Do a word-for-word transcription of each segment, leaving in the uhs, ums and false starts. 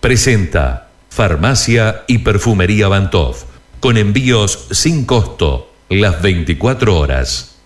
presenta Farmacia y Perfumería Bantov, con envíos sin costo las veinticuatro horas.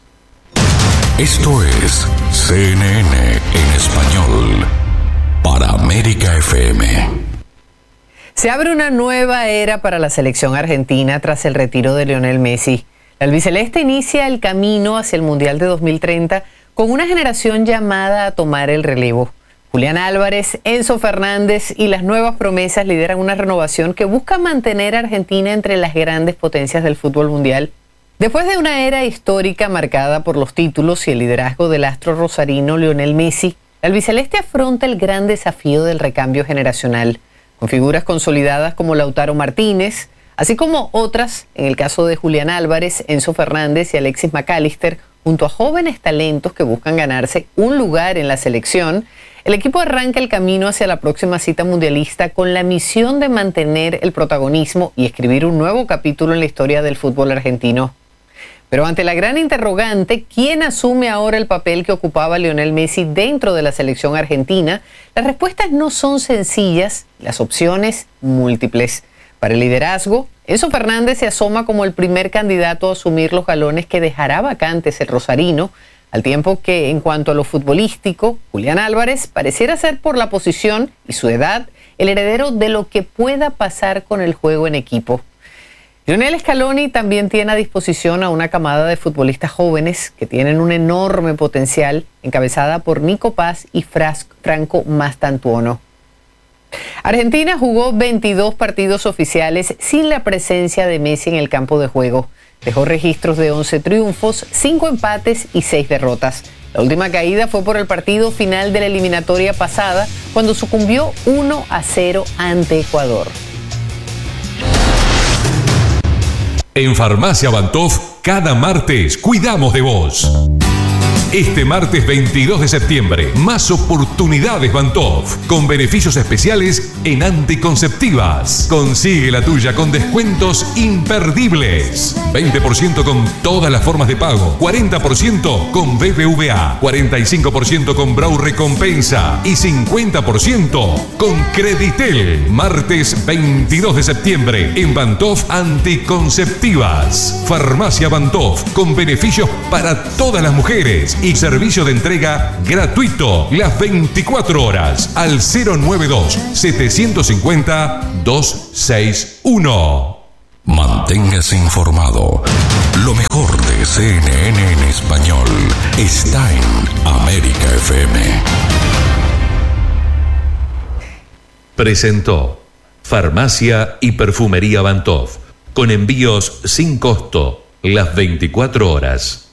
Esto es C N N en español para América F M. Se abre una nueva era para la selección argentina tras el retiro de Lionel Messi. La albiceleste inicia el camino hacia el Mundial de dos mil treinta con una generación llamada a tomar el relevo. Julián Álvarez, Enzo Fernández y las nuevas promesas lideran una renovación que busca mantener a Argentina entre las grandes potencias del fútbol mundial. Después de una era histórica marcada por los títulos y el liderazgo del astro rosarino Lionel Messi, la albiceleste afronta el gran desafío del recambio generacional, con figuras consolidadas como Lautaro Martínez, así como otras, en el caso de Julián Álvarez, Enzo Fernández y Alexis McAllister, junto a jóvenes talentos que buscan ganarse un lugar en la selección. El equipo arranca el camino hacia la próxima cita mundialista con la misión de mantener el protagonismo y escribir un nuevo capítulo en la historia del fútbol argentino. Pero ante la gran interrogante, ¿quién asume ahora el papel que ocupaba Lionel Messi dentro de la selección argentina? Las respuestas no son sencillas, las opciones múltiples. Para el liderazgo, Enzo Fernández se asoma como el primer candidato a asumir los galones que dejará vacantes el rosarino, al tiempo que, en cuanto a lo futbolístico, Julián Álvarez pareciera ser, por la posición y su edad, el heredero de lo que pueda pasar con el juego en equipo. Lionel Scaloni también tiene a disposición a una camada de futbolistas jóvenes que tienen un enorme potencial, encabezada por Nico Paz y Franco Mastantuono. Argentina jugó veintidós partidos oficiales sin la presencia de Messi en el campo de juego. Dejó registros de once triunfos, cinco empates y seis derrotas. La última caída fue por el partido final de la eliminatoria pasada, cuando sucumbió uno a cero ante Ecuador. En Farmacia Bantov, cada martes cuidamos de vos. Este martes veintidós de septiembre, más oportunidades Bantov, con beneficios especiales en anticonceptivas. Consigue la tuya con descuentos imperdibles. veinte por ciento con todas las formas de pago, cuarenta por ciento con B B V A, cuarenta y cinco por ciento con Brau Recompensa y cincuenta por ciento con Creditel. Martes veintidós de septiembre en Bantov Anticonceptivas. Farmacia Bantov, con beneficios para todas las mujeres y servicio de entrega gratuito las veinticuatro horas al cero nueve dos, siete cinco cero, dos seis uno. Manténgase informado. Lo mejor de C N N en español está en América F M. Presentó Farmacia y Perfumería Bantov, con envíos sin costo las veinticuatro horas.